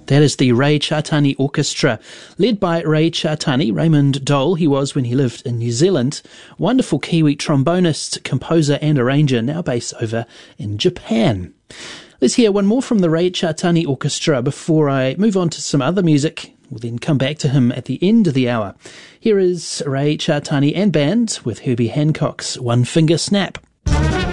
That is the Ray Chartani Orchestra, led by Ray Chartani, Raymond Dole. He was when he lived in New Zealand. Wonderful Kiwi trombonist, composer and arranger, now based over in Japan. Let's hear one more from the Ray Chartani Orchestra before I move on to some other music. We'll then come back to him at the end of the hour. Here is Ray Chartani and band with Herbie Hancock's One Finger Snap.